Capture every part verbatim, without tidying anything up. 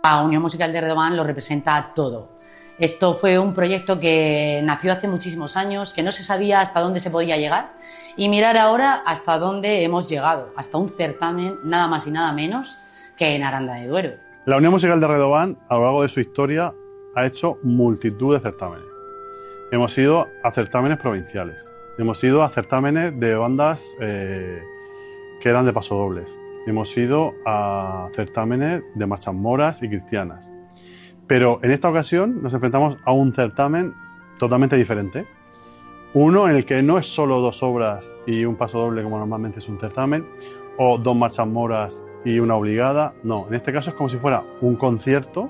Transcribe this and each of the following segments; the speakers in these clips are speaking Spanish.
La Unión Musical de Redován lo representa todo. Esto fue un proyecto que nació hace muchísimos años, que no se sabía hasta dónde se podía llegar, y mirar ahora hasta dónde hemos llegado, hasta un certamen nada más y nada menos que en Aranda de Duero. La Unión Musical de Redován, a lo largo de su historia, ha hecho multitud de certámenes. Hemos ido a certámenes provinciales, hemos ido a certámenes de bandas eh, que eran de pasodobles, hemos ido a certámenes de marchas moras y cristianas. Pero en esta ocasión nos enfrentamos a un certamen totalmente diferente. Uno en el que no es solo dos obras y un pasodoble como normalmente es un certamen, o dos marchas moras y una obligada. No, en este caso es como si fuera un concierto,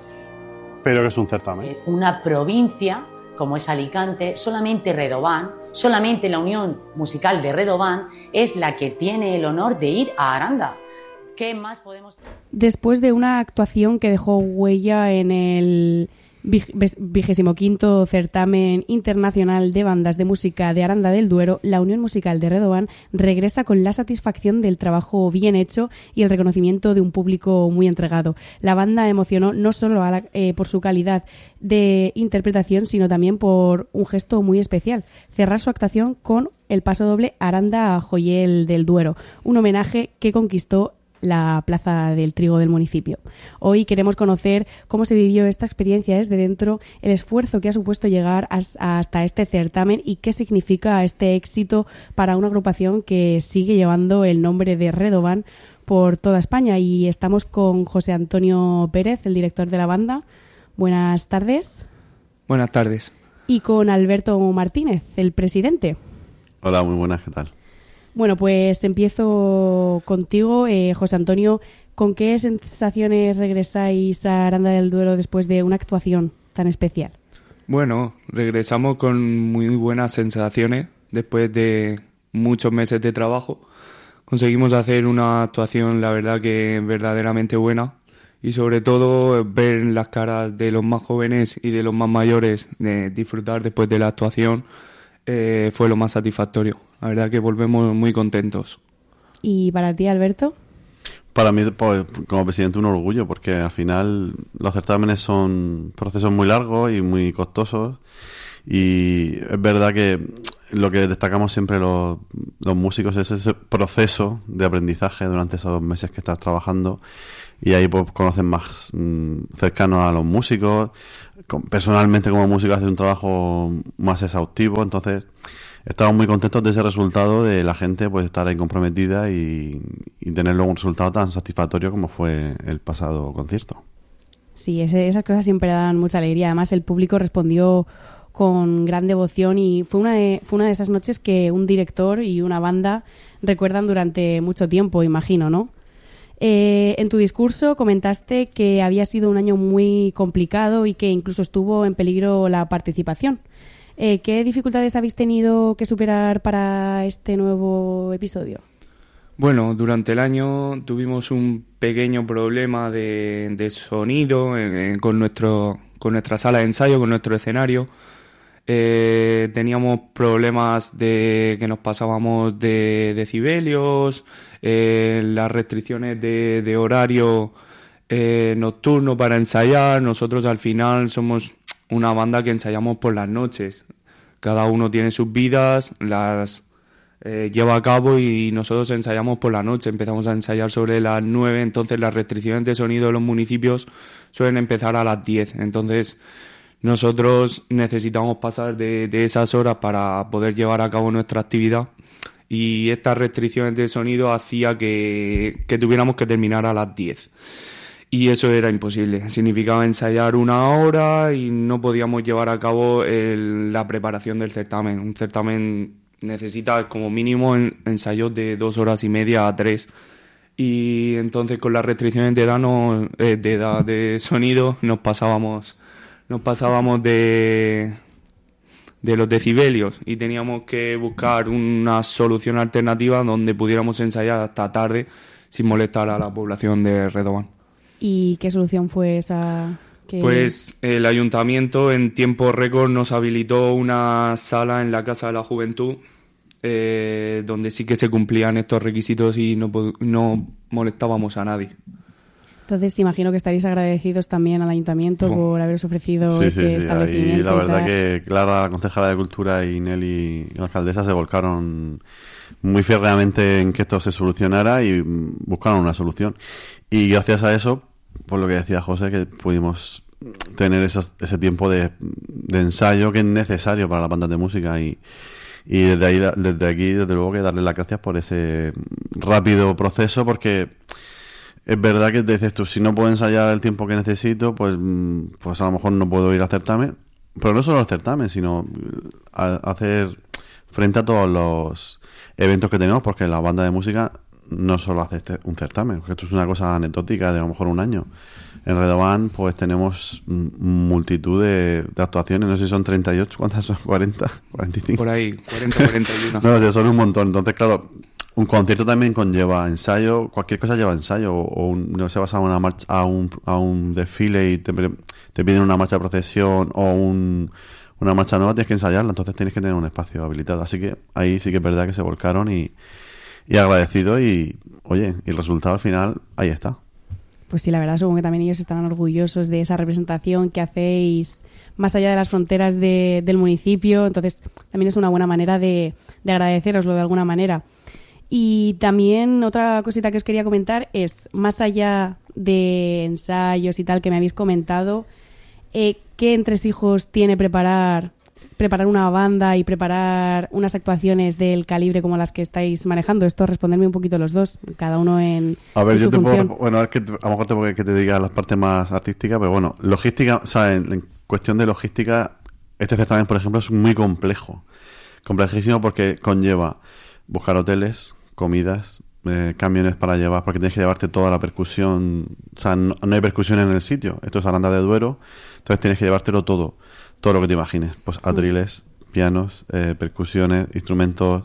pero que es un certamen. Una provincia como es Alicante, solamente Redován, solamente la Unión Musical de Redován es la que tiene el honor de ir a Aranda. ¿Qué más podemos...? Después de una actuación que dejó huella en el vigésimo quinto Certamen Internacional de Bandas de Música de Aranda del Duero, la Unión Musical de Redován regresa con la satisfacción del trabajo bien hecho y el reconocimiento de un público muy entregado. La banda emocionó no solo a la, eh, por su calidad de interpretación, sino también por un gesto muy especial: cerrar su actuación con el pasodoble Aranda Joyel del Duero, un homenaje que conquistó la Plaza del Trigo del municipio. Hoy queremos conocer cómo se vivió esta experiencia desde dentro, el esfuerzo que ha supuesto llegar a, hasta este certamen y qué significa este éxito para una agrupación que sigue llevando el nombre de Redován por toda España. Y estamos con José Antonio Pérez, el director de la banda. Buenas tardes. Buenas tardes. Y con Alberto Martínez, el presidente. Hola, muy buenas, ¿qué tal? Bueno, pues empiezo contigo, eh, José Antonio. ¿Con qué sensaciones regresáis a Aranda del Duero después de una actuación tan especial? Bueno, regresamos con muy buenas sensaciones después de muchos meses de trabajo. Conseguimos hacer una actuación, la verdad, que verdaderamente buena, y sobre todo ver las caras de los más jóvenes y de los más mayores de disfrutar después de la actuación eh, fue lo más satisfactorio. La verdad que volvemos muy contentos. ¿Y para ti, Alberto? Para mí, pues, como presidente, un orgullo, porque al final los certámenes son procesos muy largos y muy costosos, y es verdad que lo que destacamos siempre los, los músicos es ese proceso de aprendizaje durante esos meses que estás trabajando, y ahí pues conoces más mmm, cercanos a los músicos. Personalmente, como músico, haces un trabajo más exhaustivo, entonces estamos muy contentos de ese resultado, de la gente pues estar ahí comprometida y, y tener luego un resultado tan satisfactorio como fue el pasado concierto. Sí, ese, esas cosas siempre dan mucha alegría. Además, el público respondió con gran devoción y fue una de, fue una de esas noches que un director y una banda recuerdan durante mucho tiempo, imagino, ¿no? Eh, en tu discurso comentaste que había sido un año muy complicado y que incluso estuvo en peligro la participación. Eh, ¿Qué dificultades habéis tenido que superar para este nuevo episodio? Bueno, durante el año tuvimos un pequeño problema de, de sonido eh, con, nuestro, con nuestra sala de ensayo, con nuestro escenario. Eh, teníamos problemas de que nos pasábamos de decibelios, eh, las restricciones de, de horario eh, nocturno para ensayar. Nosotros al final somos una banda que ensayamos por las noches. Cada uno tiene sus vidas, las eh, lleva a cabo, y nosotros ensayamos por la noche. Empezamos a ensayar sobre las nueve, entonces las restricciones de sonido de los municipios suelen empezar a las diez. Entonces nosotros necesitamos pasar de, de esas horas para poder llevar a cabo nuestra actividad, y estas restricciones de sonido hacía que, que tuviéramos que terminar a las diez. Y eso era imposible. Significaba ensayar una hora y no podíamos llevar a cabo el, la preparación del certamen. Un certamen necesita como mínimo en, ensayos de dos horas y media a tres. Y entonces con las restricciones de edad, no, eh, de, edad de sonido nos pasábamos, nos pasábamos de, de los decibelios, y teníamos que buscar una solución alternativa donde pudiéramos ensayar hasta tarde sin molestar a la población de Redován. ¿Y qué solución fue esa? Que... Pues el ayuntamiento en tiempo récord nos habilitó una sala en la Casa de la Juventud, eh, donde sí que se cumplían estos requisitos y no, no molestábamos a nadie. Entonces, imagino que estaréis agradecidos también al ayuntamiento Oh. por haberos ofrecido Sí, ese sí, sí. establecimiento. Y la y verdad tal. que Clara, la concejala de Cultura, y Nelly, la alcaldesa, se volcaron muy férreamente en que esto se solucionara y mm, buscaron una solución. Y gracias a eso, por lo que decía José, que pudimos tener esos- ese tiempo de, de ensayo que es necesario para las bandas de música y, y desde ahí, desde aquí, desde luego, que darle las gracias por ese rápido proceso, porque es verdad que te dices tú, si no puedo ensayar el tiempo que necesito, pues, mm, pues a lo mejor no puedo ir al certamen. Pero no solo al certamen, sino a, a hacer frente a todos los eventos que tenemos, porque la banda de música no solo hace este, un certamen, porque esto es una cosa anecdótica de a lo mejor un año. En Redován pues tenemos mm, multitud de, de actuaciones, no sé si son treinta y ocho, ¿cuántas son? ¿cuarenta? ¿cuarenta y cinco? Por ahí, cuarenta, cuarenta y uno. No, o sea, son un montón. Entonces, claro, un concierto también conlleva ensayo, cualquier cosa lleva ensayo, o, o un- no sé, vas a una marcha, a un, a un desfile y te, pre- te piden una marcha de procesión o un, una marcha nueva, tienes que ensayarla, entonces tienes que tener un espacio habilitado. Así que ahí sí que es verdad que se volcaron y, y agradecido y, oye, y el resultado al final, ahí está. Pues sí, la verdad, supongo que también ellos estarán orgullosos de esa representación que hacéis más allá de las fronteras de- del municipio. Entonces, también es una buena manera de, de agradeceroslo de alguna manera. Y también otra cosita que os quería comentar es, más allá de ensayos y tal que me habéis comentado, eh, ¿qué entresijos tiene preparar preparar una banda y preparar unas actuaciones del calibre como las que estáis manejando? Esto, responderme un poquito los dos, cada uno en, A ver, en yo su te puedo, función. bueno, es que te- a lo mejor tengo que, que te diga las partes más artísticas, pero bueno, logística, o sea, en, en cuestión de logística, este certamen, por ejemplo, es muy complejo. Complejísimo porque conlleva buscar hoteles, comidas, eh, camiones para llevar, porque tienes que llevarte toda la percusión, o sea, no, no hay percusión en el sitio, esto es Aranda de Duero, entonces tienes que llevártelo todo, todo lo que te imagines, pues atriles, pianos, eh, percusiones, instrumentos,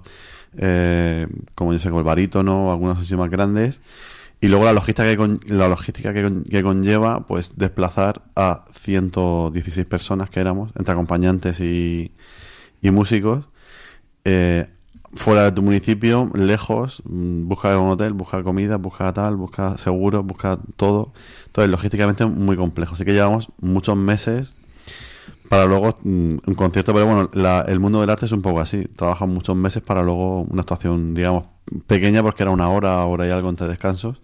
eh, como yo sé, como el barítono, algunos así más grandes, y luego la logística que, con, la logística que, con, que conlleva, pues desplazar a ciento dieciséis personas que éramos, entre acompañantes y, y músicos, eh, fuera de tu municipio, lejos, mm, busca un hotel, busca comida, busca tal, busca seguros, busca todo. Entonces, logísticamente muy complejo. Así que llevamos muchos meses para luego mm, un concierto, pero bueno, la- el mundo del arte es un poco así. Trabajan muchos meses para luego una actuación, digamos, pequeña, porque era una hora, hora y algo entre descansos.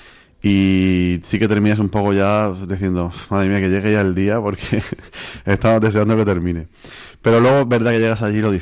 Y sí que terminas un poco ya diciendo, madre mía, que llegue ya el día, porque estamos deseando que termine. Pero luego es verdad que llegas allí y lo disfrutas.